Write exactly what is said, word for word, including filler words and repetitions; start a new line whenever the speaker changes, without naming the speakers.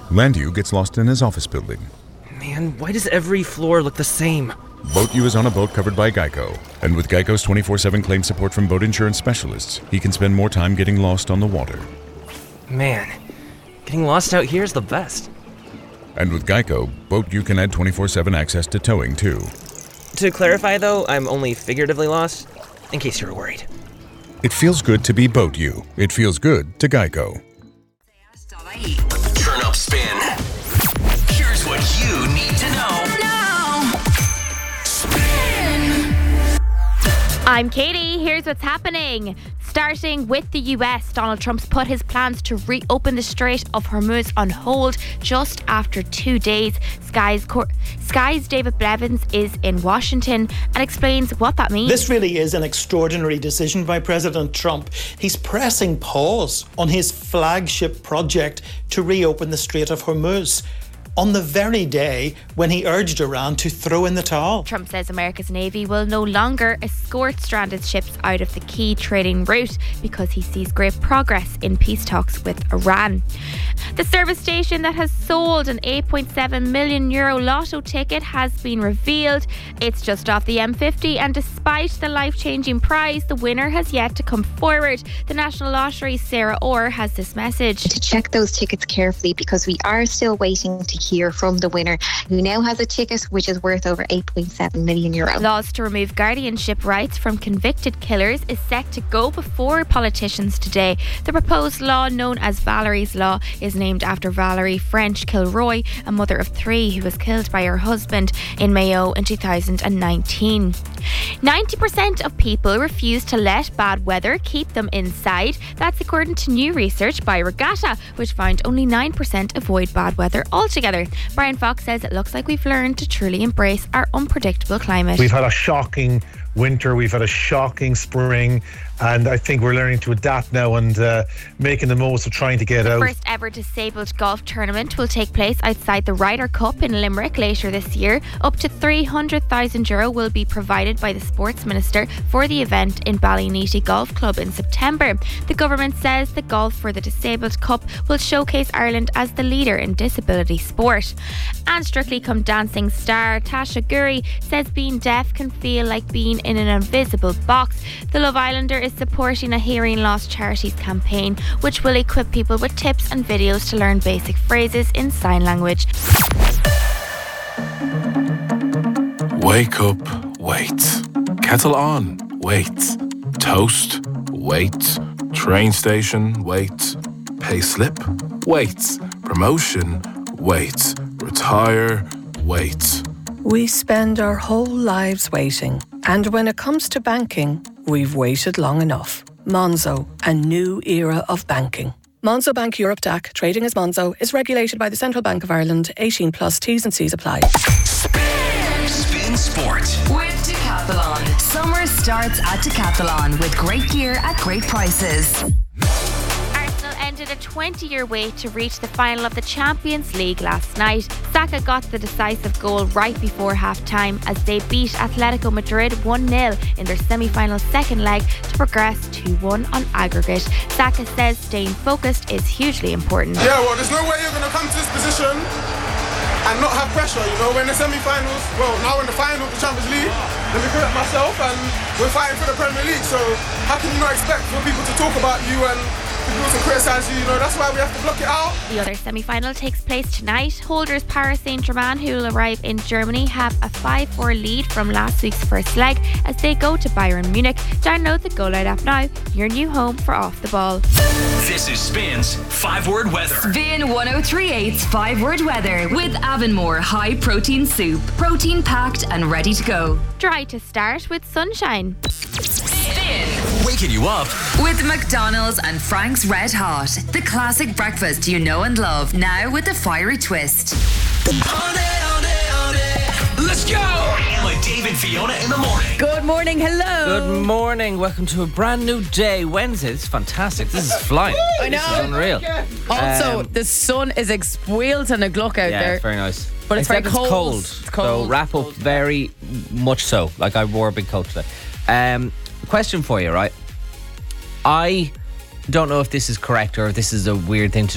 Landu gets lost in his office building.
Man, why does every floor look the same?
Boat U is on a boat covered by Geico. And with Geico's twenty-four seven claim support from boat insurance specialists, he can spend more time getting lost on the water.
Man, getting lost out here is the best.
And with Geico, Boat U can add twenty-four seven access to towing too.
To clarify though, I'm only figuratively lost, in case you were worried.
It feels good to be Boat U. It feels good to Geico.
Turn up Spin. Here's what you need to know.
I'm Katie. Here's what's happening. Starting with the U S, Donald Trump's put his plans to reopen the Strait of Hormuz on hold just after two days. Sky's, Cor- Sky's David Blevins is in Washington and explains what that means.
This really is an extraordinary decision by President Trump. He's pressing pause on his flagship project to reopen the Strait of Hormuz on the very day when he urged Iran to throw in the towel.
Trump says America's Navy will no longer escort stranded ships out of the key trading route because he sees great progress in peace talks with Iran. The service station that has sold an eight point seven million euro lotto ticket has been revealed. It's just off the M fifty, and despite the life-changing prize, the winner has yet to come forward. The National Lottery's Sarah Orr has this message.
To check those tickets carefully, because we are still waiting to hear from the winner, who now has a ticket which is worth over eight point seven million euro.
Laws to remove guardianship rights from convicted killers is set to go before politicians today. The proposed law, known as Valerie's Law, is named after Valerie French Kilroy, a mother of three who was killed by her husband in Mayo in two thousand nineteen. ninety percent of people refuse to let bad weather keep them inside. That's according to new research by Regatta, which found only nine percent avoid bad weather altogether. Brian Fox says it looks like we've learned to truly embrace our unpredictable climate.
We've had a shocking winter, we've had a shocking spring, and I think we're learning to adapt now and uh, making the most of trying to get
the
out.
The first ever disabled golf tournament will take place outside the Ryder Cup in Limerick later this year. Up to three hundred thousand euro will be provided by the Sports Minister for the event in Ballyneety Golf Club in September. The government says the Golf for the Disabled Cup will showcase Ireland as the leader in disability sport. And Strictly Come Dancing star Tasha Guri says being deaf can feel like being in an invisible box. The Love Islander is supporting a hearing loss charities campaign, which will equip people with tips and videos to learn basic phrases in sign language.
Wake up, wait. Kettle on, wait. Toast, wait. Train station, wait. Pay slip, wait. Promotion, wait. Retire, wait.
We spend our whole lives waiting. And when it comes to banking, we've waited long enough. Monzo, a new era of banking. Monzo Bank Europe D A C, trading as Monzo, is regulated by the Central Bank of Ireland. eighteen plus T's and C's apply.
Spin, Spin Sport
with Decathlon. Summer starts at Decathlon with great gear at great prices.
Ended a twenty-year wait to reach the final of the Champions League last night. Saka got the decisive goal right before half-time as they beat Atletico Madrid one nil in their semi-final second leg to progress two one on aggregate. Saka says staying focused is hugely important.
Yeah, well, there's no way you're going to come to this position and not have pressure, you know. We're in the semi-finals, well, now we're in the final of the Champions League. Let me correct myself, and we're fighting for the Premier League, so how can you not expect for people to talk about you and people to criticise you, you know? That's why we have to block it out.
The other semi-final takes place tonight. Holders Paris Saint-Germain, who will arrive in Germany, have a five four lead from last week's first leg as they go to Bayern Munich. Download the Go Loud app now, your new home for Off the Ball.
This is Spin's five-word weather.
Spin one oh three point eight's five-word weather with Avonmore High Protein Soup. Protein packed and ready to go.
Dry to start with sunshine.
Spin. Waking you up
with McDonald's and Frank's Red Hot. The classic breakfast you know and love, now with a fiery twist.
On it, on it, on it. Let's go! With Dave and Fiona in the morning.
Good morning, hello.
Good morning, welcome to a brand new day. Wednesday, this is fantastic. This is flying.
I know.
This is unreal.
Also,
Um,
the sun is expuilting a gluck out
yeah,
there.
it's very nice.
But it's
Except
very
it's
cold.
cold.
It's cold.
So wrap up very much so. Like I wore a big coat today. Um, question for you, right? I don't know if this is correct or if this is a weird thing to